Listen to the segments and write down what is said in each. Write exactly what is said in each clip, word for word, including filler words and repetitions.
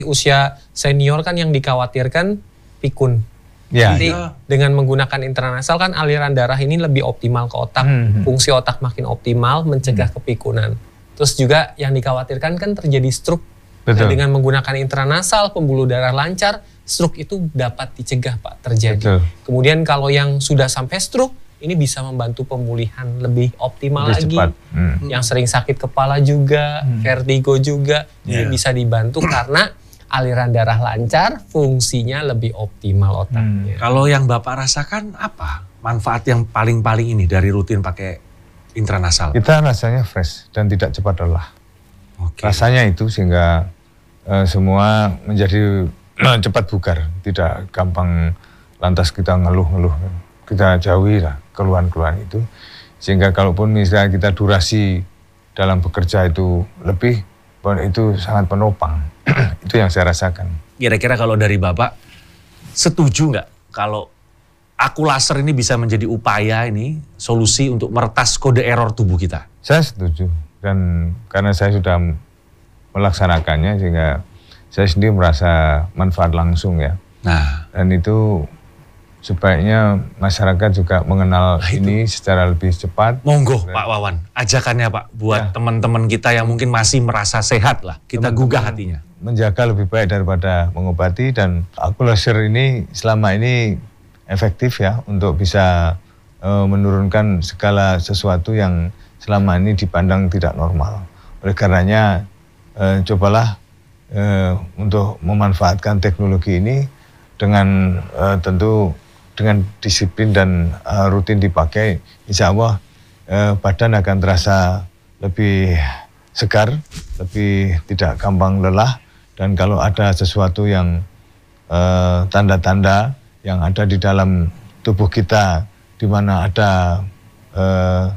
Usia senior kan yang dikhawatirkan pikun. Ya, Jadi ya. dengan menggunakan intranasal kan aliran darah ini lebih optimal ke otak. Hmm. Fungsi otak makin optimal mencegah hmm. kepikunan. Terus juga yang dikhawatirkan kan terjadi stroke. Nah, dengan menggunakan intranasal pembuluh darah lancar, stroke itu dapat dicegah Pak terjadi. Betul. Kemudian kalau yang sudah sampai stroke, ini bisa membantu pemulihan lebih optimal lebih lagi. Hmm. Yang sering sakit kepala juga, hmm. vertigo juga, yeah. ini bisa dibantu karena aliran darah lancar, fungsinya lebih optimal otaknya. Hmm. Kalau yang Bapak rasakan apa manfaat yang paling-paling ini dari rutin pakai intranasal? Kita rasanya fresh dan tidak cepat lelah. Okay. Rasanya itu sehingga uh, semua menjadi uh, cepat bugar, tidak gampang lantas kita ngeluh-ngeluh. Kita jauhi lah keluhan-keluhan itu. Sehingga kalaupun misalnya kita durasi dalam bekerja itu lebih, itu sangat penopang. Itu yang saya rasakan. Kira-kira kalau dari Bapak, setuju nggak kalau aku laser ini bisa menjadi upaya ini, solusi untuk meretas kode error tubuh kita? Saya setuju. Dan karena saya sudah melaksanakannya, sehingga saya sendiri merasa manfaat langsung ya. Nah. Dan itu sebaiknya masyarakat juga mengenal nah, ini secara lebih cepat. Monggo Pak Wawan, ajakannya Pak buat ya. teman-teman kita yang mungkin masih merasa sehat lah, kita teman-teman gugah hatinya. Menjaga lebih baik daripada mengobati, dan aku laser ini selama ini efektif ya untuk bisa uh, menurunkan segala sesuatu yang selama ini dipandang tidak normal. Oleh karenanya uh, cobalah uh, untuk memanfaatkan teknologi ini dengan uh, tentu dengan disiplin dan uh, rutin dipakai, insya Allah uh, badan akan terasa lebih segar, lebih tidak gampang lelah, dan kalau ada sesuatu yang uh, tanda-tanda yang ada di dalam tubuh kita, di mana ada uh,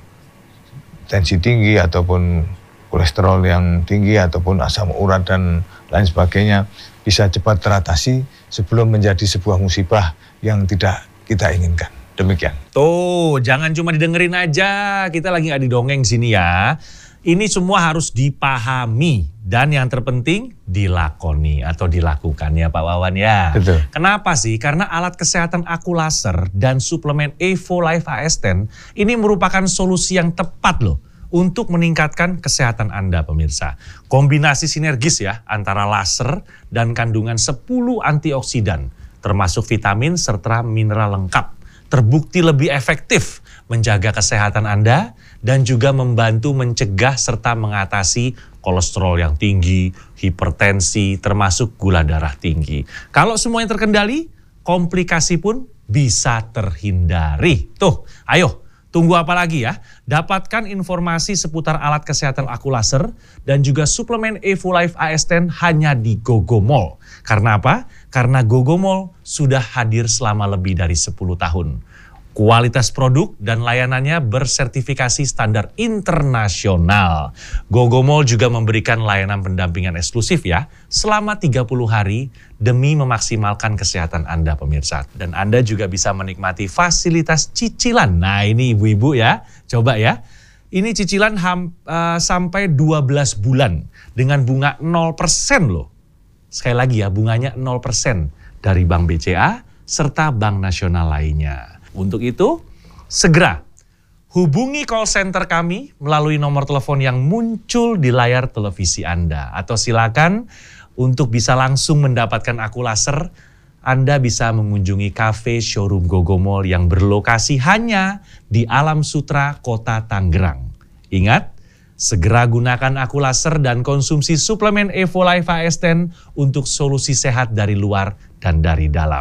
tensi tinggi ataupun kolesterol yang tinggi ataupun asam urat dan lain sebagainya, bisa cepat teratasi sebelum menjadi sebuah musibah yang tidak kita inginkan. Demikian. Tuh, jangan cuma didengerin aja. Kita lagi nggak didongeng sini ya. Ini semua harus dipahami dan yang terpenting dilakoni atau dilakukan ya Pak Wawan ya. Betul. Kenapa sih? Karena alat kesehatan aku laser dan suplemen Evo Life A S sepuluh ini merupakan solusi yang tepat loh untuk meningkatkan kesehatan Anda pemirsa. Kombinasi sinergis ya antara laser dan kandungan sepuluh antioksidan termasuk vitamin serta mineral lengkap, terbukti lebih efektif menjaga kesehatan Anda dan juga membantu mencegah serta mengatasi kolesterol yang tinggi, hipertensi, termasuk gula darah tinggi. Kalau semuanya terkendali, komplikasi pun bisa terhindari. Tuh, ayo. Tunggu apa lagi ya? Dapatkan informasi seputar alat kesehatan aku laser dan juga suplemen Evo Life A S sepuluh hanya di Gogomall. Karena apa? Karena Gogomall sudah hadir selama lebih dari sepuluh tahun. Kualitas produk dan layanannya bersertifikasi standar internasional. Gogomall juga memberikan layanan pendampingan eksklusif ya, selama tiga puluh hari demi memaksimalkan kesehatan Anda pemirsa. Dan Anda juga bisa menikmati fasilitas cicilan. Nah ini ibu-ibu ya, coba ya. Ini cicilan ham, uh, sampai dua belas bulan dengan bunga nol persen loh. Sekali lagi ya, bunganya nol persen dari Bank B C A serta bank nasional lainnya. Untuk itu, segera hubungi call center kami melalui nomor telepon yang muncul di layar televisi Anda. Atau silakan untuk bisa langsung mendapatkan aku laser, Anda bisa mengunjungi kafe showroom Gogomall yang berlokasi hanya di Alam Sutra, Kota Tangerang. Ingat, segera gunakan aku laser dan konsumsi suplemen Evo Life A S sepuluh untuk solusi sehat dari luar dan dari dalam.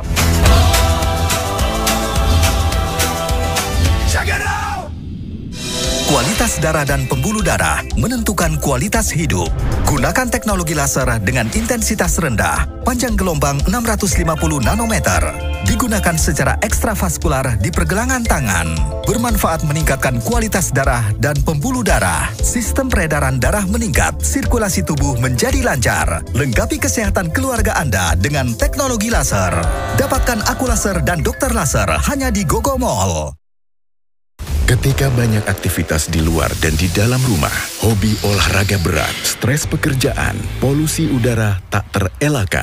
Kualitas darah dan pembuluh darah menentukan kualitas hidup. Gunakan teknologi laser dengan intensitas rendah, panjang gelombang enam ratus lima puluh nanometer. Digunakan secara ekstravaskular di pergelangan tangan. Bermanfaat meningkatkan kualitas darah dan pembuluh darah. Sistem peredaran darah meningkat, sirkulasi tubuh menjadi lancar. Lengkapi kesehatan keluarga Anda dengan teknologi laser. Dapatkan aku laser dan dokter laser hanya di Gogomall. Ketika banyak aktivitas di luar dan di dalam rumah, hobi olahraga berat, stres pekerjaan, polusi udara tak terelakkan.